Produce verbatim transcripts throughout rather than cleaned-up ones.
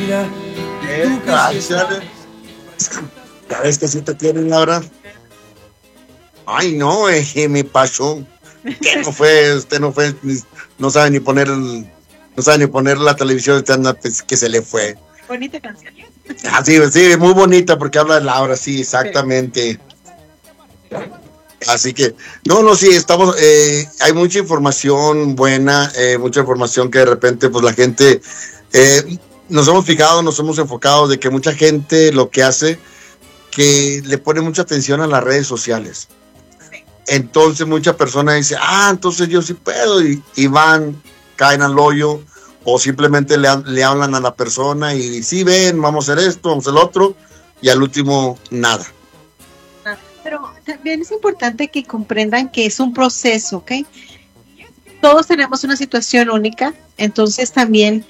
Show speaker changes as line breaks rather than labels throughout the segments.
mira.
Eh, gracias. ¿Sabes que si te tienen, Laura? Ay, no, eh, me pasó. ¿Qué no fue? Usted no fue, no sabe ni poner, el, no sabe ni poner la televisión, usted anda, pues, que se le fue.
Bonita canción.
Ah, sí, sí, muy bonita porque habla de Laura, sí, exactamente. Sí. Así que, no, no, sí, estamos, eh, hay mucha información buena, eh, mucha información que de repente, pues la gente, eh, nos hemos fijado, nos hemos enfocado de que mucha gente lo que hace, que le pone mucha atención a las redes sociales. Sí. Entonces mucha persona dice, ah, entonces yo sí puedo, y, y van, caen al hoyo, o simplemente le, le hablan a la persona y sí, ven, vamos a hacer esto, vamos a hacer lo otro, y al último, nada.
Pero también es importante que comprendan que es un proceso, ¿ok? Todos tenemos una situación única, entonces también,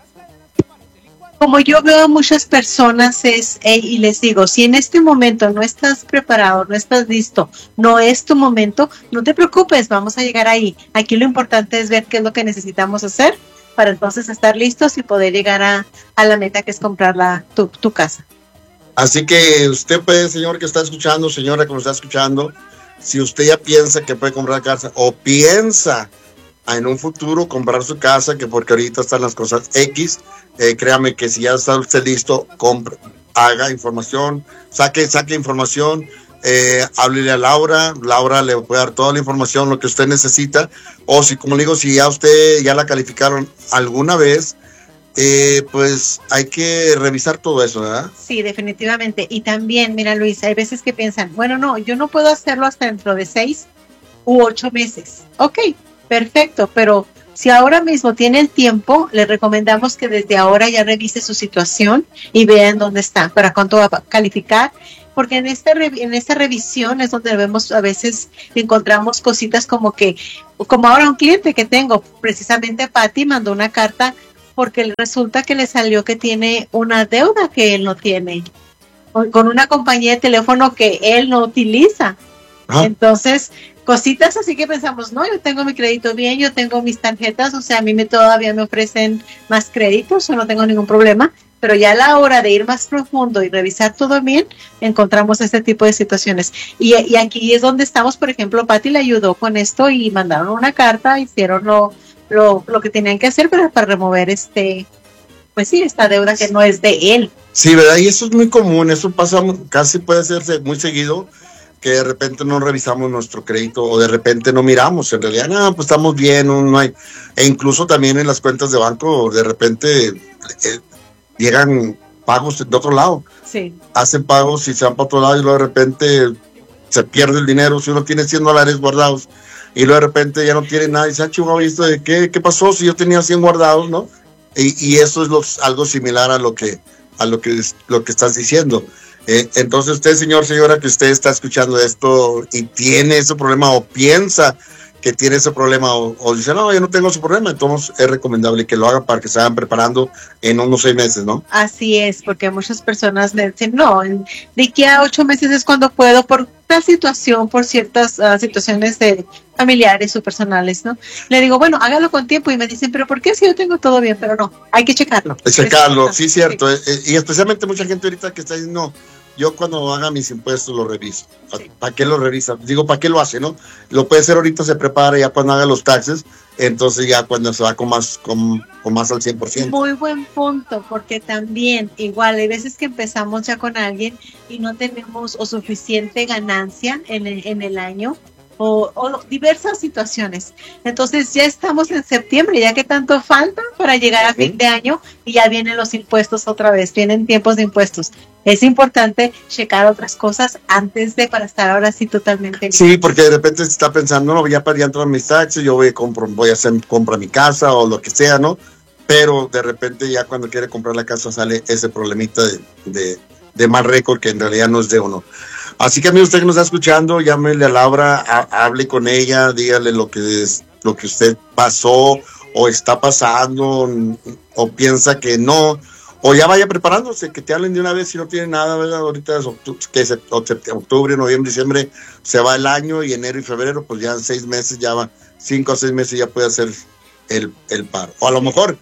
como yo veo a muchas personas, es, eh, y les digo, si en este momento no estás preparado, no estás listo, no es tu momento, no te preocupes, vamos a llegar ahí. Aquí lo importante es ver qué es lo que necesitamos hacer para entonces estar listos y poder llegar a, a la meta que es comprar la, tu, tu casa.
Así que usted puede, señor que está escuchando, señora que nos está escuchando, si usted ya piensa que puede comprar casa o piensa en un futuro comprar su casa, que porque ahorita están las cosas X, eh, créame que si ya está usted listo, compre, haga información, saque, saque información, eh, háblele a Laura, Laura le puede dar toda la información, lo que usted necesita, o si, como le digo, si ya usted ya la calificaron alguna vez, Eh, pues hay que revisar todo eso, ¿verdad?
Sí, definitivamente. Y también, mira, Luis, hay veces que piensan, bueno, no, yo no puedo hacerlo hasta dentro de seis u ocho meses. Ok, perfecto, pero si ahora mismo tiene el tiempo, le recomendamos que desde ahora ya revise su situación y vea en dónde está, para cuánto va a calificar, porque en esta, en esta revisión es donde vemos, a veces encontramos cositas como que, como ahora un cliente que tengo, precisamente Patty mandó una carta porque resulta que le salió que tiene una deuda que él no tiene, con una compañía de teléfono que él no utiliza. ¿Ah? Entonces, cositas así que pensamos, no, yo tengo mi crédito bien, yo tengo mis tarjetas, o sea, a mí me todavía me ofrecen más créditos, yo no tengo ningún problema, pero ya a la hora de ir más profundo y revisar todo bien, encontramos este tipo de situaciones. Y, y aquí es donde estamos, por ejemplo, Patty le ayudó con esto y mandaron una carta, hicieron lo Lo, lo que tenían que hacer para, para remover este, pues sí, esta deuda que no es de él.
Sí, ¿verdad? Y eso es muy común, eso pasa casi puede hacerse muy seguido, que de repente no revisamos nuestro crédito o de repente no miramos, en realidad, no, pues estamos bien, no, no hay, e incluso también en las cuentas de banco, de repente eh, llegan pagos de otro lado,
sí.
Hacen pagos y se van para otro lado y luego de repente se pierde el dinero, si uno tiene cien dólares guardados, y luego de repente ya no tiene nada, y dice, ah, chihuahua, ¿qué, ¿qué pasó si yo tenía cien guardados, no? Y, y eso es lo, algo similar a lo que a lo que, lo que estás diciendo. Eh, entonces usted, señor, señora, que usted está escuchando esto y tiene ese problema o piensa que tiene ese problema o, o dice, no, yo no tengo ese problema, entonces es recomendable que lo hagan para que se vayan preparando en unos seis meses, ¿no?
Así es, porque muchas personas me dicen, no, de aquí a ocho meses es cuando puedo por tal situación, por ciertas uh, situaciones de familiares o personales, ¿no? Le digo, bueno, hágalo con tiempo y me dicen, pero ¿por qué si yo tengo todo bien? Pero no, hay que checarlo.
Checarlo, sí, cierto. Sí. Y especialmente mucha gente ahorita que está diciendo, no, yo cuando haga mis impuestos lo reviso. Sí. ¿Para qué lo revisa? Digo, ¿para qué lo hace, no? Lo puede hacer ahorita, se prepara ya cuando haga los taxes, entonces ya cuando se va con más, con, con más al cien por ciento.
Muy buen punto, porque también, igual, hay veces que empezamos ya con alguien y no tenemos o suficiente ganancia en el, en el año, o, o diversas situaciones. Entonces ya estamos en septiembre, ya que tanto falta para llegar a fin de año y ya vienen los impuestos otra vez, vienen tiempos de impuestos. Es importante checar otras cosas antes de para estar ahora sí totalmente.
Sí, porque de repente se está pensando, no, ya para ya entrar mis taxes, yo voy a, compro, voy a hacer compra mi casa o lo que sea, ¿no? Pero de repente ya cuando quiere comprar la casa sale ese problemita de, de, de mal récord que en realidad no es de uno. Así que, amigo, usted que nos está escuchando, llámele a Laura, a, hable con ella, dígale lo que es, lo que usted pasó o está pasando o piensa que no, o ya vaya preparándose, que te hablen de una vez si no tiene nada, ¿verdad? Ahorita es octubre, que es octubre, noviembre, diciembre, se va el año y enero y febrero, pues ya en seis meses, ya va, cinco o seis meses ya puede hacer el, el paro. O a lo mejor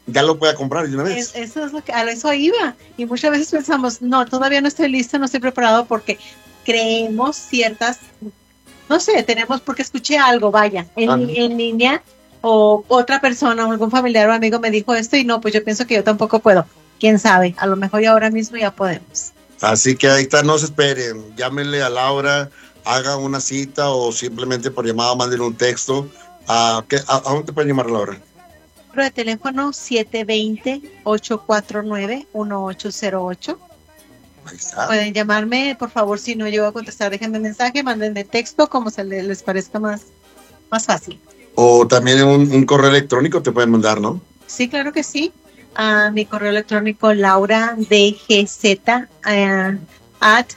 ya lo pueda comprar de una vez.
Es, eso es lo que, a eso iba. Y muchas veces pensamos, no, todavía no estoy listo, no estoy preparado porque creemos ciertas, no sé, tenemos porque escuché algo, vaya, en, ah. en línea, o otra persona, o algún familiar o amigo me dijo esto y no, pues yo pienso que yo tampoco puedo. Quién sabe, a lo mejor ya ahora mismo ya podemos.
Así que ahí está, no se esperen, llámenle a Laura, haga una cita o simplemente por llamada manden un texto. ¿A, qué, a, ¿a dónde te pueden llamar, Laura?
De teléfono siete dos cero, ocho cuatro nueve, uno ocho cero ocho.
Ahí está.
Pueden llamarme, por favor, si no llego a contestar, déjenme mensaje, mándenme texto, como se les, les parezca más, más fácil.
O también un, un correo electrónico te pueden mandar, ¿no?
Sí, claro que sí. Uh, mi correo electrónico laura d g z uh, at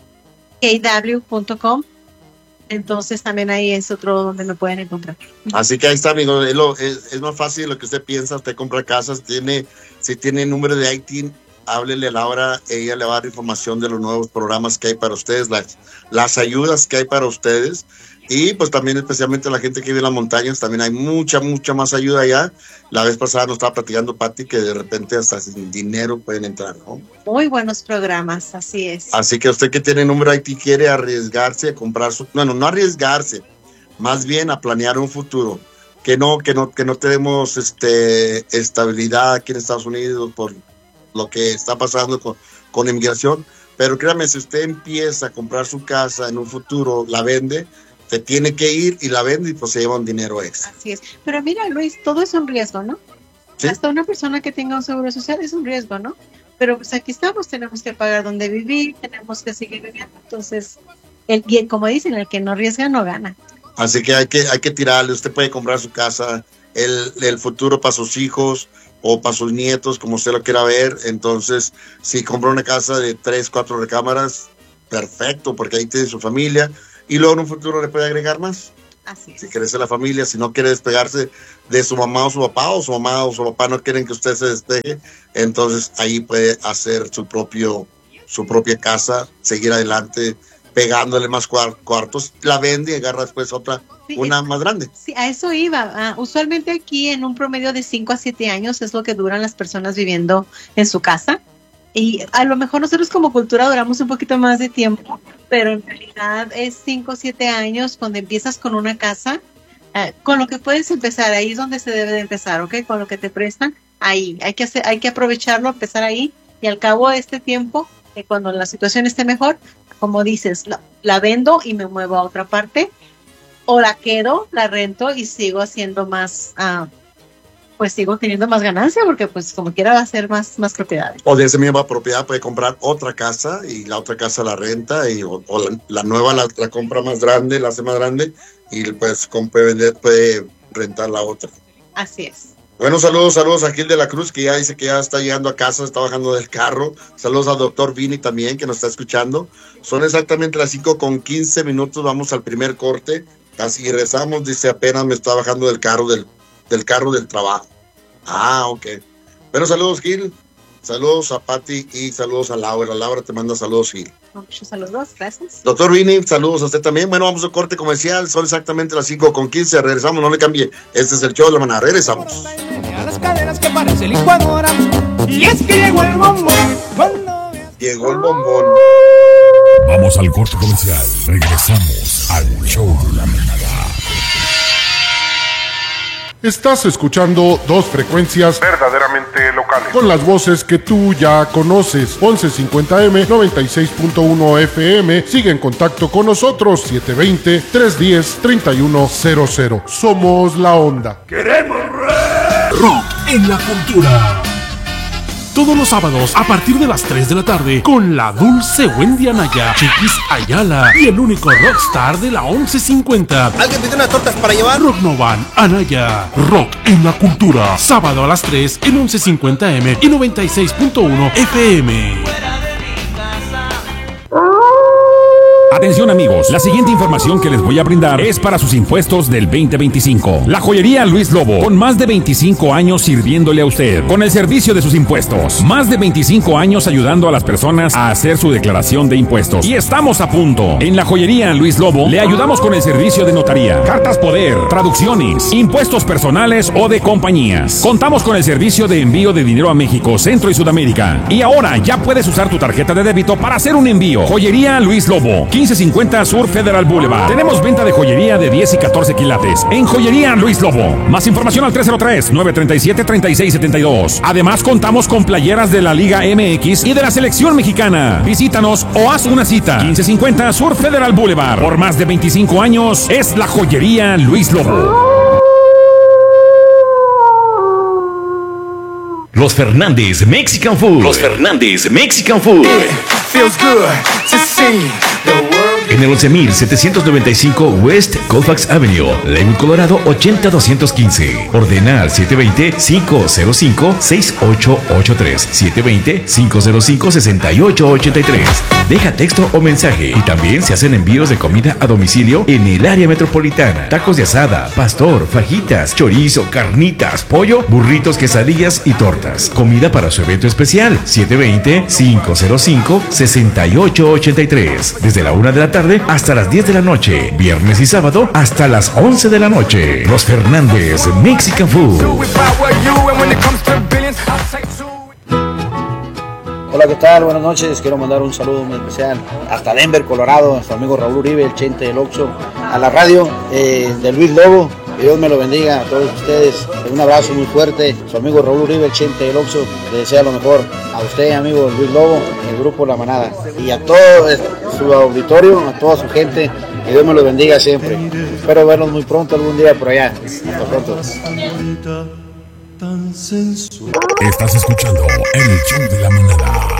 k w punto com. Entonces también ahí es otro donde me pueden encontrar.
Así que ahí está, amigo, es, lo, es, es más fácil de lo que usted piensa. Usted compra casas, tiene, si tiene número de I T I N, háblele a Laura, ella le va a dar información de los nuevos programas que hay para ustedes, las, las ayudas que hay para ustedes. Y pues también especialmente la gente que vive en las montañas, también hay mucha, mucha más ayuda allá. La vez pasada nos estaba platicando Pati que de repente hasta sin dinero pueden entrar, ¿no?
Muy buenos programas, así es.
Así que usted que tiene número I T quiere arriesgarse a comprar su... Bueno, no arriesgarse, más bien a planear un futuro. Que no, que no, que no tenemos este, estabilidad aquí en Estados Unidos por lo que está pasando con, con inmigración. Pero créame, si usted empieza a comprar su casa en un futuro, la vende... se tiene que ir y la vende y pues se lleva un dinero extra.
Así es. Pero mira, Luis, todo es un riesgo, ¿no? ¿Sí? Hasta una persona que tenga un seguro social es un riesgo, ¿no? Pero pues aquí estamos, tenemos que pagar donde vivir, tenemos que seguir viviendo. Entonces, el, y como dicen, el que no arriesga no gana.
Así que hay que, hay que tirarle. Usted puede comprar su casa, el, el futuro para sus hijos o para sus nietos, como usted lo quiera ver. Entonces, si compra una casa de tres, cuatro recámaras, perfecto, porque ahí tiene su familia. Y luego en un futuro le puede agregar más.
Así es.
Si crece la familia, si no quiere despegarse de su mamá o su papá, o su mamá o su papá no quieren que usted se despegue, entonces ahí puede hacer su propio, su propia casa, seguir adelante, pegándole más cuar- cuartos, la vende y agarra después otra, sí, una es, más grande.
Sí, a eso iba. Uh, usualmente aquí en un promedio de cinco a siete años es lo que duran las personas viviendo en su casa. Y a lo mejor nosotros como cultura duramos un poquito más de tiempo, pero en realidad es cinco o siete años cuando empiezas con una casa, eh, con lo que puedes empezar, ahí es donde se debe de empezar, ¿ok? Con lo que te prestan, ahí, hay que hacer, hay que aprovecharlo, empezar ahí, y al cabo de este tiempo, eh, cuando la situación esté mejor, como dices, la, la vendo y me muevo a otra parte, o la quedo, la rento y sigo haciendo más... Uh, pues sigo teniendo más ganancia porque pues como quiera va a ser más, más propiedades.
O de esa misma propiedad puede comprar otra casa y la otra casa la renta y o, o la, la nueva la, la compra más grande, la hace más grande y pues puede vender, puede rentar la otra.
Así es.
Bueno, saludos, saludos a Gil de la Cruz, que ya dice que ya está llegando a casa, está bajando del carro. Saludos al doctor Vini también, que nos está escuchando. Son exactamente las cinco con quince minutos, vamos al primer corte. Casi regresamos, dice apenas me está bajando del carro del, del carro del trabajo. Ah, ok. Bueno, saludos, Gil. Saludos a Pati y saludos a Laura. Laura te manda saludos, Gil.
Muchos saludos, gracias.
Doctor Vini, saludos a usted también. Bueno, vamos a corte comercial. Son exactamente las cinco con quince. Regresamos, no le cambie. Este es el show de la mañana. Regresamos.
Las caderas que parece licuadora. Y es que llegó el bombón.
Llegó el bombón.
Vamos al corte comercial. Regresamos al show de la mañana. Estás escuchando dos frecuencias
verdaderamente locales
con las voces que tú ya conoces. once cincuenta M, noventa y seis punto uno F M. Sigue en contacto con nosotros. siete dos cero, tres uno cero, tres uno cero cero. Somos La Onda.
¡Queremos rock!
Rock en la cultura. Todos los sábados a partir de las tres de la tarde con la dulce Wendy Anaya, Chiquis Ayala y el único rockstar de la once cincuenta.
¿Alguien pide unas tortas para llevar?
Rock Novan Anaya. Rock en la cultura. Sábado a las tres en once cincuenta M y noventa y seis punto uno F M.
Atención amigos, la siguiente información que les voy a brindar es para sus impuestos del veinte veinticinco. La joyería Luis Lobo, con más de veinticinco años sirviéndole a usted, con el servicio de sus impuestos. Más de veinticinco años ayudando a las personas a hacer su declaración de impuestos. Y estamos a punto. En la joyería Luis Lobo le ayudamos con el servicio de notaría, cartas poder, traducciones, impuestos personales o de compañías. Contamos con el servicio de envío de dinero a México, Centro y Sudamérica. Y ahora ya puedes usar tu tarjeta de débito para hacer un envío. Joyería Luis Lobo, quince cincuenta Sur Federal Boulevard. Tenemos venta de joyería de diez y catorce quilates en Joyería Luis Lobo. Más información al tres cero tres, nueve tres siete, tres seis siete dos. Además contamos con playeras de la Liga M X y de la Selección Mexicana. Visítanos o haz una cita. quince cincuenta Sur Federal Boulevard. Por más de veinticinco años es la Joyería Luis Lobo.
Los Fernández Mexican Food. Los Fernández Mexican Food.
Feels good to see the world.
En el once mil setecientos noventa y cinco West Colfax Avenue, Lakewood, Colorado ochenta doscientos quince. Ordena al siete dos cero, cinco cero cinco, seis ocho ocho tres. siete dos cero, cinco cero cinco, seis ocho ocho tres. Deja texto o mensaje. Y también se hacen envíos de comida a domicilio en el área metropolitana. Tacos de asada, pastor, fajitas, chorizo, carnitas, pollo, burritos, quesadillas y tortas. Comida para su evento especial. siete dos cero, cinco cero cinco, seis ocho ocho tres. Desde la una de la tarde hasta las diez de la noche. Viernes y sábado hasta las once de la noche. Los Fernández Mexican Food.
Hola, ¿qué tal? Buenas noches. Quiero mandar un saludo muy especial hasta Denver, Colorado, a su amigo Raúl Uribe, el Chente del Oxxo, a la radio eh, de Luis Lobo. Que Dios me lo bendiga a todos ustedes. Un abrazo muy fuerte. Su amigo Raúl Uribe, el Chente del Oxxo, le desea lo mejor a usted, amigo Luis Lobo, el grupo La Manada. Y a todo su auditorio, a toda su gente, que Dios me lo bendiga siempre. Espero verlos muy pronto, algún día por allá. Hasta pronto.
Estás escuchando el show de La Manada.